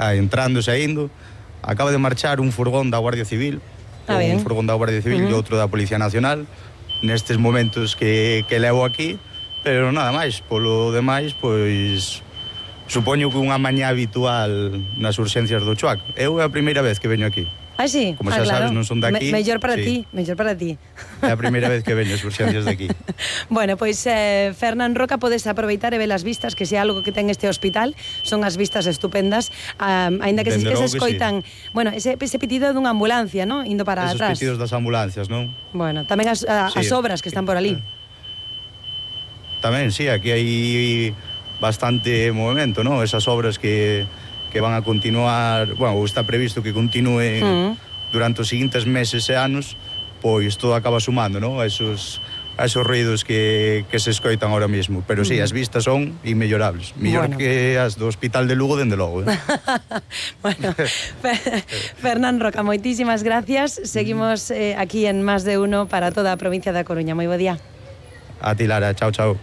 entrando e saindo. Acaba de marchar un furgón da Guardia Civil, un furgón da Guardia Civil e outro da Policía Nacional, nestes momentos que levo aquí, pero nada máis, polo demais, pois supoño que unha mañá habitual nas urxencias do Chuac. Eu é a primeira vez que veño aquí. Ah, sí? Como xa sabes, non son de aquí. Mellor para ti, mellor para ti. É a primeira vez que veño as urxencias de aquí. Bueno, pois Fernán Roca, podes aproveitar e ver as vistas, que se algo que ten este hospital son as vistas estupendas, aínda que se escoitan, bueno, ese pitido dunha ambulancia, ¿no? Indo para atrás. Esos pitidos das ambulancias, non? Bueno, tamén as obras que están por ali. Tamén, sí, aquí hai bastante movimento, ¿no? Esas obras que van a continuar, bueno, está previsto que continúen durante os seguintes meses e anos, pois todo acaba sumando, ¿no? A esos ruidos que se escoitan ahora mismo. Pero sí, as vistas son inmellorables. Mellor que as do Hospital de Lugo, dende logo. Bueno, Fernán Roca, moitísimas gracias. Seguimos aquí en Más de Uno para toda a provincia da Coruña. Moi bo día. A ti, Lara. Chao, chao.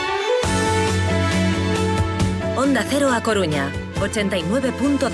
Onda Cero a Coruña, 89.2.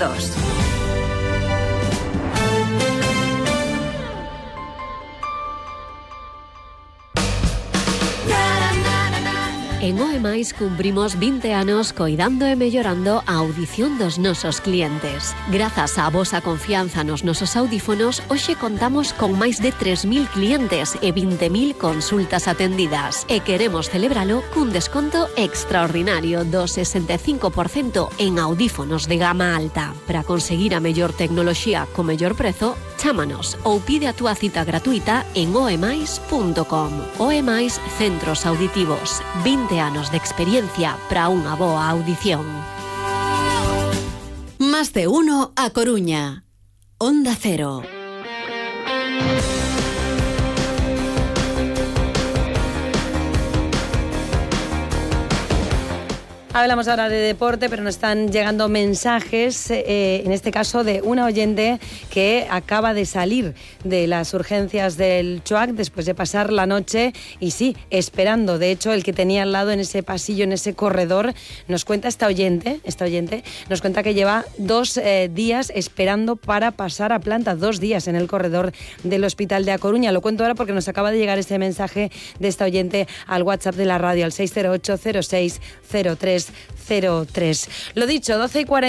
En OEMais cumprimos 20 anos coidando e mellorando a audición dos nosos clientes. Grazas á vosa confianza nos nosos audífonos, hoxe contamos con máis de 3.000 clientes e 20.000 consultas atendidas. E queremos celebralo cun desconto extraordinario do 65% en audífonos de gama alta. Para conseguir a mellor tecnoloxía co mellor prezo, chámanos ou pide a túa cita gratuita en oemais.com. OEMais Centros Auditivos. 20 anos de experiencia para unha boa audición. Más de Uno a Coruña. Onda Cero. Hablamos ahora de deporte, pero nos están llegando mensajes, en este caso de una oyente que acaba de salir de las urgencias del Chuac después de pasar la noche y sí, esperando. De hecho, el que tenía al lado en ese pasillo, en ese corredor, nos cuenta esta oyente, nos cuenta que lleva 2 días esperando para pasar a planta, 2 días en el corredor del Hospital de A Coruña. Lo cuento ahora porque nos acaba de llegar este mensaje de esta oyente al WhatsApp de la radio, al 608-060303. Lo dicho,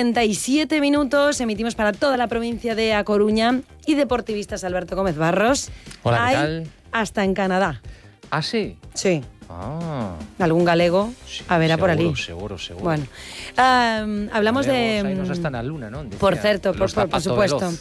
12:47, emitimos para toda la provincia de A Coruña y deportivistas Alberto Gómez Barros. Hola, ¿qué tal? Hasta en Canadá. ¿Ah, sí? Sí. Ah. Algún galego Sí, haberá por ali. Seguro. Bueno, hablamos galegos, de... Aí nos están na luna, non? Por certo, por supuesto.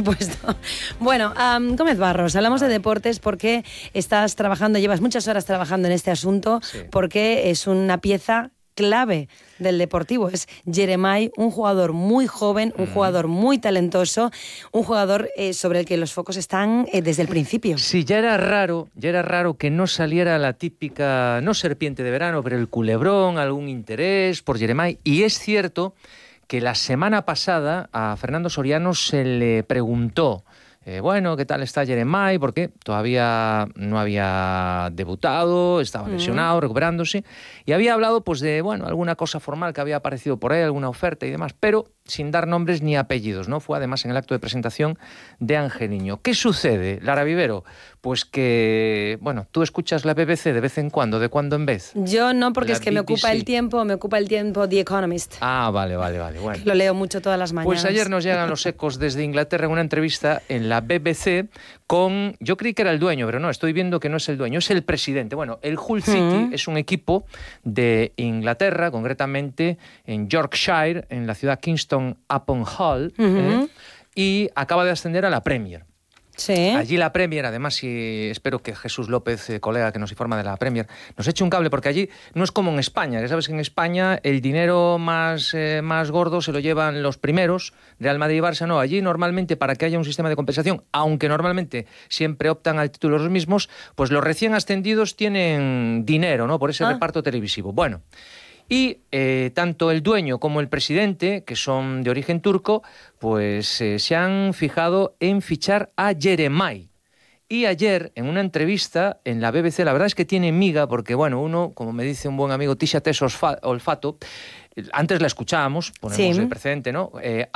Bueno, Gómez Barros, hablamos de deportes porque estás trabajando, llevas muchas horas trabajando en este asunto, porque es una pieza clave del Deportivo. Es Jeremai, un jugador muy joven, un jugador muy talentoso, un jugador sobre el que los focos están desde el principio. Sí, ya era raro que no saliera la típica, no serpiente de verano, pero el culebrón, algún interés por Jeremai. Y es cierto que la semana pasada a Fernando Soriano se le preguntó, bueno, ¿qué tal está Jeremai? Porque todavía no había debutado, estaba lesionado, recuperándose, y había hablado pues de, bueno, alguna cosa formal que había aparecido por ahí, alguna oferta y demás, pero sin dar nombres ni apellidos, ¿no? Fue además en el acto de presentación de Angeliño. ¿Qué sucede, Lara Vivero? Pues que, bueno, tú escuchas la BBC de vez en cuando, de cuando en vez. Yo no, porque es que me ocupa el tiempo The Economist. Ah, vale, bueno. Lo leo mucho todas las mañanas. Pues ayer nos llegan los ecos desde Inglaterra en una entrevista en la BBC con, yo creí que era el dueño, pero no, estoy viendo que no es el dueño, es el presidente. Bueno, el Hull City es un equipo de Inglaterra, concretamente en Yorkshire, en la ciudad Kingston upon Hull, y acaba de ascender a la Premier. Sí. Allí la Premier, además, y espero que Jesús López, colega que nos informa de la Premier, nos eche un cable, porque allí no es como en España. Ya sabes que en España el dinero más gordo se lo llevan los primeros, Real Madrid y Barça. No, allí normalmente, para que haya un sistema de compensación, aunque normalmente siempre optan al título los mismos, pues los recién ascendidos tienen dinero, ¿no? Por ese reparto televisivo. Bueno, y tanto el dueño como el presidente, que son de origen turco, pues se han fijado en fichar a Jeremai. Y ayer, en una entrevista en la BBC, la verdad es que tiene miga, porque, bueno, uno, como me dice un buen amigo, tisha tes olfato, antes la escuchábamos, ponemos el precedente, ¿no?